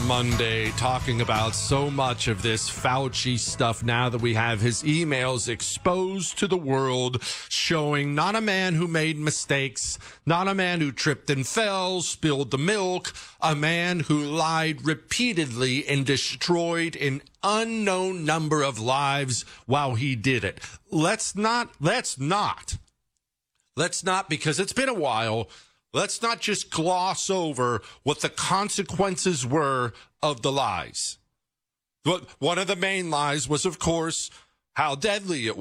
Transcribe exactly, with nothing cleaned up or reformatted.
Monday talking about so much of this Fauci stuff now that we have his emails exposed to the world, showing not a man who made mistakes, not a man who tripped and fell, spilled the milk, a man who lied repeatedly and destroyed an unknown number of lives while he did it. Let's not, let's not, let's not, because it's been a while. Let's not just gloss over what the consequences were of the lies. One of the main lies was, of course, how deadly it was.